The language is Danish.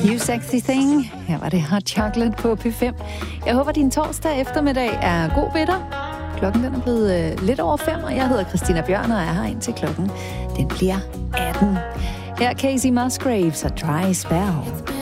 You Sexy Thing. Her var det Hot Chocolate på P5. Jeg håber, din torsdag eftermiddag er god ved dig. Klokken den er blevet lidt over 5, og jeg hedder Christina Bjørn, og er her indtil klokken den bliver 18. Her er Casey Musgraves og Dry Spell.